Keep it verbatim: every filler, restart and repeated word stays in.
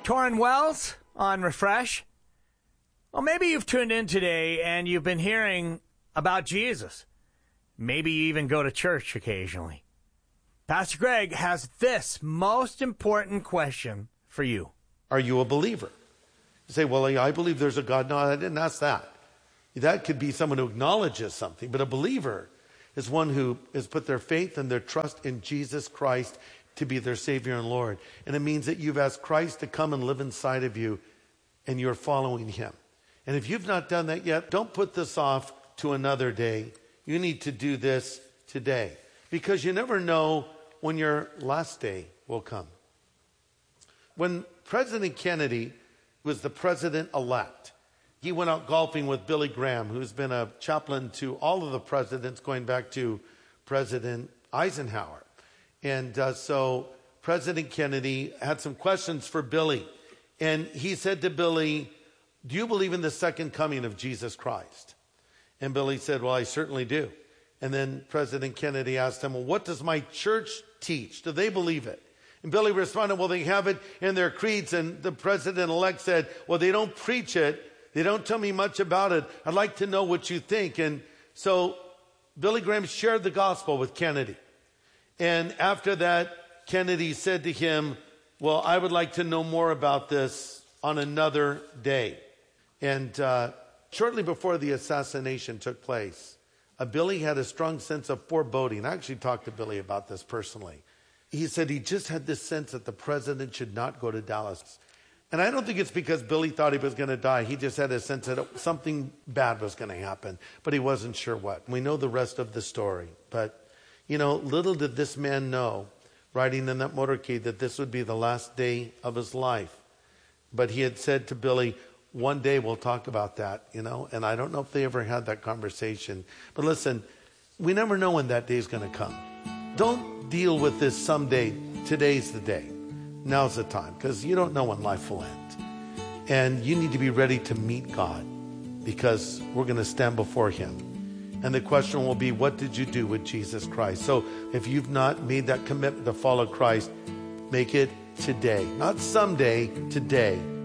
Torrin Wells on Refresh. Well, maybe you've tuned in today and you've been hearing about Jesus. Maybe you even go to church occasionally. Pastor Greg has this most important question for you. Are you a believer? You say, well, I believe there's a God. No, I didn't ask that. That could be someone who acknowledges something, but a believer is one who has put their faith and their trust in Jesus Christ to be their Savior and Lord. And it means that you've asked Christ to come and live inside of you, and you're following him. And if you've not done that yet, don't put this off to another day. You need to do this today, because you never know when your last day will come. When President Kennedy was the president-elect, he went out golfing with Billy Graham, who's been a chaplain to all of the presidents going back to President Eisenhower. And uh, so President Kennedy had some questions for Billy. And he said to Billy, do you believe in the second coming of Jesus Christ? And Billy said, well, I certainly do. And then President Kennedy asked him, well, what does my church teach? Do they believe it? And Billy responded, well, they have it in their creeds. And the president-elect said, well, they don't preach it. They don't tell me much about it. I'd like to know what you think. And so Billy Graham shared the gospel with Kennedy. And after that, Kennedy said to him, well, I would like to know more about this on another day. And uh, shortly before the assassination took place, uh, Billy had a strong sense of foreboding. I actually talked to Billy about this personally. He said he just had this sense that the president should not go to Dallas. And I don't think it's because Billy thought he was going to die. He just had a sense that something bad was going to happen, but he wasn't sure what. We know the rest of the story. But, you know, little did this man know, riding in that motorcade, that this would be the last day of his life. But he had said to Billy, one day we'll talk about that, you know, and I don't know if they ever had that conversation. But listen, we never know when that day is going to come. Don't deal with this someday. Today's the day. Now's the time, because you don't know when life will end. And you need to be ready to meet God, because we're going to stand before him. And the question will be, what did you do with Jesus Christ? So if you've not made that commitment to follow Christ, make it today. Not someday, today.